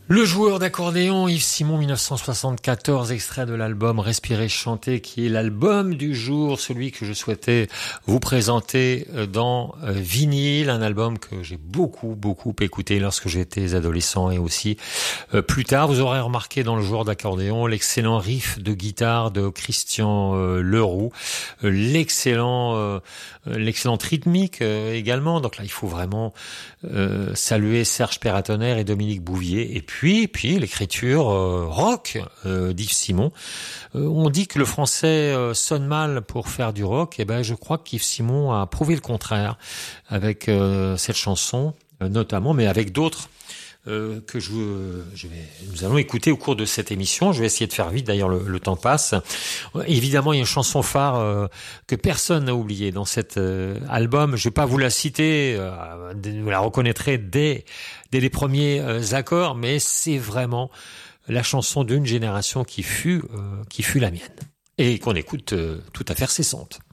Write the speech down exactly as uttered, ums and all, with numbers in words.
Le joueur d'accordéon, Yves Simon, mille neuf cent soixante-quatorze, extrait de l'album Respirer, chanter, qui est l'album du jour, celui que je souhaitais vous présenter dans vinyle, un album que j'ai beaucoup, beaucoup écouté lorsque j'étais adolescent et aussi euh, plus tard. Vous aurez remarqué dans le joueur d'accordéon l'excellent riff de guitare de Christian euh, Leroux, euh, l'excellent, euh, l'excellente rythmique euh, également. Donc là, il faut vraiment euh, saluer Serge Perratonnerre et Dominique Bouvier. Et puis, Puis, puis l'écriture euh, rock euh, d'Yves Simon. Euh, on dit que le français euh, sonne mal pour faire du rock. Et ben, je crois qu'Yves Simon a prouvé le contraire avec euh, cette chanson, euh, notamment, mais avec d'autres euh, que je, je vais, nous allons écouter au cours de cette émission. Je vais essayer de faire vite. D'ailleurs, le, le temps passe. Euh, évidemment, il y a une chanson phare euh, que personne n'a oubliée dans cet euh, album. Je vais pas vous la citer. Euh, vous la reconnaîtrez dès dès les premiers euh, accords, mais c'est vraiment la chanson d'une génération qui fut euh, qui fut la mienne et qu'on écoute euh, tout à fait cessante.